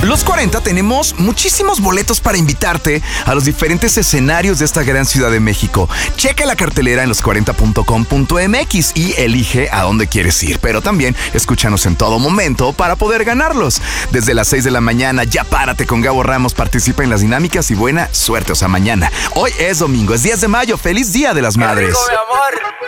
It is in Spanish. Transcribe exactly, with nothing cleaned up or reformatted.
Los cuarenta tenemos muchísimos boletos para invitarte a los diferentes escenarios de esta gran Ciudad de México. Checa la cartelera en los cuarenta punto com punto m x y elige a dónde quieres ir. Pero también escúchanos en todo momento para poder ganarlos. Desde las seis de la mañana, ya párate con Gabo Ramos, participa en las dinámicas y buena suerte. O sea, mañana. Hoy es domingo, es diez de mayo. ¡Feliz Día de las Madres! ¡Qué rico, mi amor!